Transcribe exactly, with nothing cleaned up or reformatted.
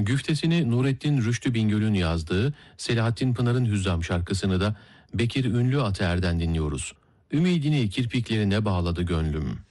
Güftesini Nurettin Rüştü Bingöl'ün yazdığı Selahattin Pınar'ın Hüzzam şarkısını da Bekir Ünlü Ataer'den dinliyoruz. Ümidini kirpiklerine bağladı gönlüm.